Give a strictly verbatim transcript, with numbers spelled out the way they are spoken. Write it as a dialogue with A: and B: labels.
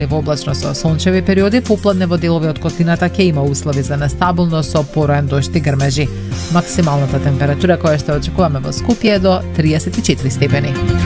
A: Во облачно со сончеви периоди, попладне во делови од котлината ќе има услови за нестабилно со пороен дожд и грмежи. Максималната температура која што очекуваме во Скопје е до триесет и четири степени.